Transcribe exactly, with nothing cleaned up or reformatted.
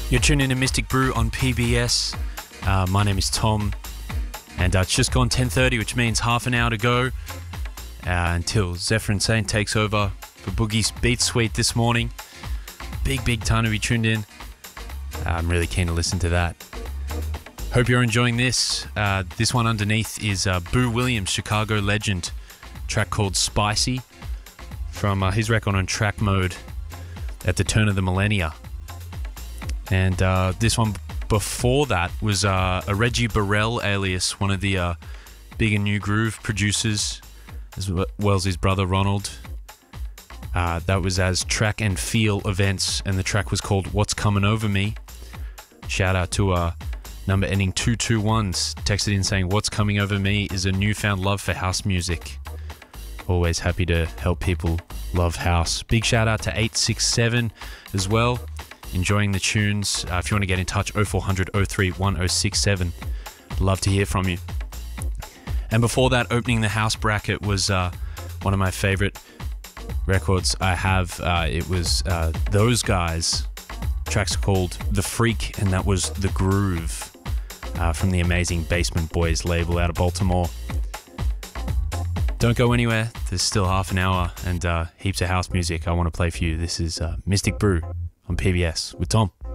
You're tuning in to Mystic Brew on P B S. Uh, my name is Tom, and uh, it's just gone ten thirty, which means half an hour to go uh, until Zephyr Insane takes over for Boogie's Beat Suite this morning. Big, big time to be tuned in. Uh, I'm really keen to listen to that. Hope you're enjoying this. Uh, this one underneath is uh, Boo Williams, Chicago legend, track called Spicy from uh, his record on Track Mode at the turn of the millennia. And uh, this one before that was uh, a Reggie Burrell alias, one of the uh, big and new groove producers, as well as his brother Ronald. Uh, that was as Track and Feel Events, and the track was called What's Coming Over Me. Shout out to uh, number ending two two one, texted in saying What's Coming Over Me is a newfound love for house music. Always happy to help people love house. Big shout out to eight six seven as well. Enjoying the tunes. Uh, if you want to get in touch, oh four hundred oh three one oh six seven. Love to hear from you. And before that, opening the house bracket was uh, one of my favorite records I have. Uh, it was uh, Those Guys. Track's called The Freak, and that was The Groove uh, from the amazing Basement Boys label out of Baltimore. Don't go anywhere. There's still half an hour and uh, heaps of house music I want to play for you. This is uh, Mystic Brew on P B S with Tom.